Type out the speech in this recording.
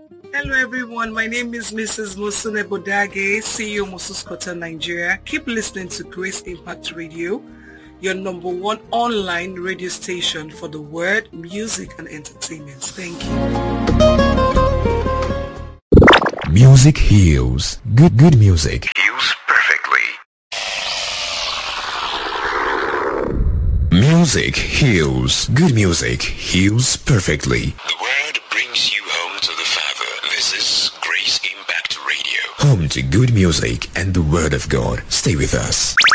Hello everyone, my name is Mrs. Musune Bodage, CEO Mosuskota Nigeria. Keep listening to Grace Impact Radio, your number one online radio station for the word, music and entertainment. Thank you. Music heals. Good music heals perfectly. Music heals. Good music heals perfectly. The word brings you home to the Father. This is Grace Impact Radio. Home to good music and the word of God. Stay with us.